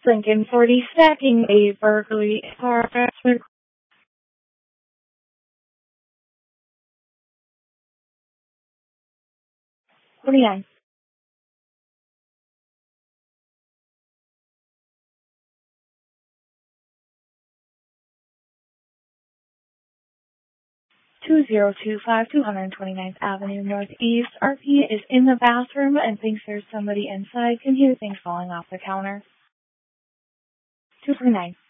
Lincoln 40 stacking a burglary car. 49. 2025 229th Avenue Northeast. RP is in the bathroom and thinks there's somebody inside. Can hear things falling off the counter. 249.